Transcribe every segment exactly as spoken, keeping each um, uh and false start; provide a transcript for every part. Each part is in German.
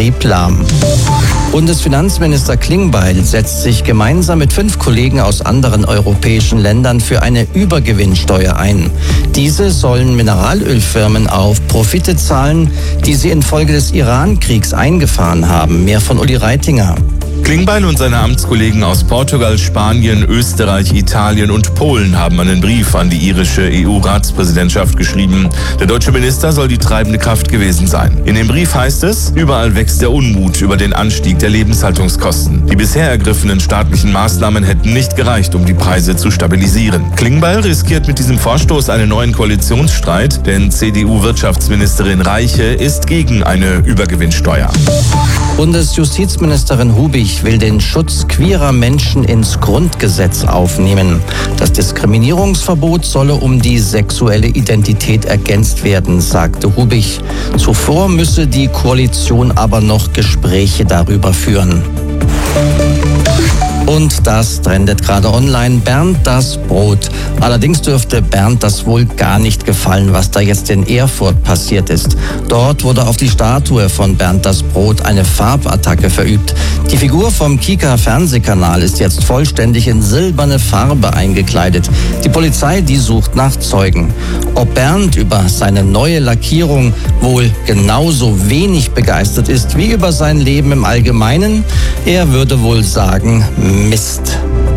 Betrieb lahm. Bundesfinanzminister Klingbeil setzt sich gemeinsam mit fünf Kollegen aus anderen europäischen Ländern für eine Übergewinnsteuer ein. Diese sollen Mineralölfirmen auf Profite zahlen, die sie infolge des Iran-Kriegs eingefahren haben. Mehr von Uli Reitinger. Klingbeil und seine Amtskollegen aus Portugal, Spanien, Österreich, Italien und Polen haben einen Brief an die irische E U-Ratspräsidentschaft geschrieben. Der deutsche Minister soll die treibende Kraft gewesen sein. In dem Brief heißt es, überall wächst der Unmut über den Anstieg der Lebenshaltungskosten. Die bisher ergriffenen staatlichen Maßnahmen hätten nicht gereicht, um die Preise zu stabilisieren. Klingbeil riskiert mit diesem Vorstoß einen neuen Koalitionsstreit, denn C D U-Wirtschaftsministerin Reiche ist gegen eine Übergewinnsteuer. Bundesjustizministerin Hubig will den Schutz queerer Menschen ins Grundgesetz aufnehmen. Das Diskriminierungsverbot solle um die sexuelle Identität ergänzt werden, sagte Hubig. Zuvor müsse die Koalition aber noch Gespräche darüber führen. Und das trendet gerade online. Bernd das Brot. Allerdings dürfte Bernd das wohl gar nicht gefallen, was da jetzt in Erfurt passiert ist. Dort wurde auf die Statue von Bernd das Brot eine Farbattacke verübt. Die Figur vom Kika-Fernsehkanal ist jetzt vollständig in silberne Farbe eingekleidet. Die Polizei, die sucht nach Zeugen. Ob Bernd über seine neue Lackierung wohl genauso wenig begeistert ist wie über sein Leben im Allgemeinen, er würde wohl sagen, Mist.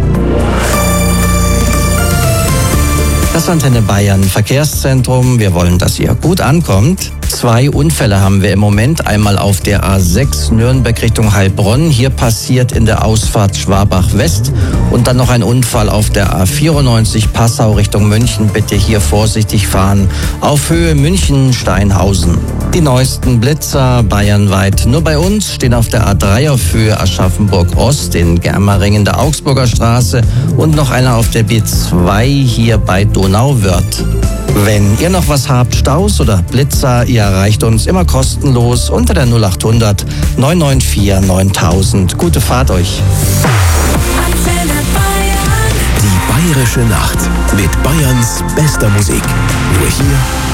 Das Antenne Bayern Verkehrszentrum. Wir wollen, dass ihr gut ankommt. Zwei Unfälle haben wir im Moment. Einmal auf der A sechs Nürnberg Richtung Heilbronn. Hier passiert in der Ausfahrt Schwabach West. Und dann noch ein Unfall auf der A vierundneunzig Passau Richtung München. Bitte hier vorsichtig fahren. Auf Höhe München-Steinhausen. Die neuesten Blitzer bayernweit. Nur bei uns stehen auf der A drei auf Höhe Aschaffenburg Ost in Germering in der Augsburger Straße und noch einer auf der B zwei hier bei Donauwörth. Wenn ihr noch was habt, Staus oder Blitzer, ihr erreicht uns immer kostenlos unter der null acht hundert neun neun vier neuntausend. Gute Fahrt euch. Die Bayerische Nacht mit Bayerns bester Musik. Nur hier